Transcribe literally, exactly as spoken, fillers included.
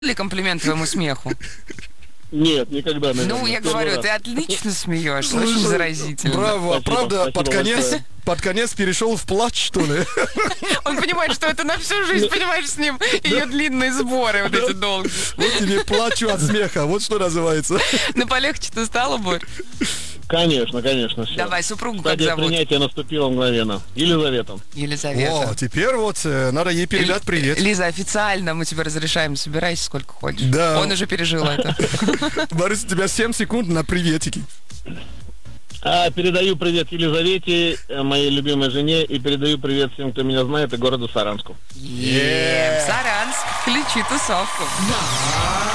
ли комплимент твоему смеху? Нет, никогда, наверное. Ну, я Первый говорю, раз. ты отлично смеешься, очень заразительно. Браво, Спасибо, правда, спасибо под конец, большое. под конец перешел в плач, что ли? Он понимает, что это на всю жизнь, понимаешь, с ним ее длинные сборы вот эти долгие. Вот тебе плачу от смеха, вот что называется. Ну, полегче-то стало бы. Конечно, конечно, все. Давай, супругу как Стадия зовут? принятия наступила мгновенно. Елизавета. Елизавета. О, теперь вот э, надо ей передать привет. Лиза, официально мы тебе разрешаем, собирайся сколько хочешь. Да. Он уже пережил это. Борис, у тебя семь секунд на приветики. А, передаю привет Елизавете, э, моей любимой жене, и передаю привет всем, кто меня знает, и городу Саранску. Ем, Саранск, включи тусовку.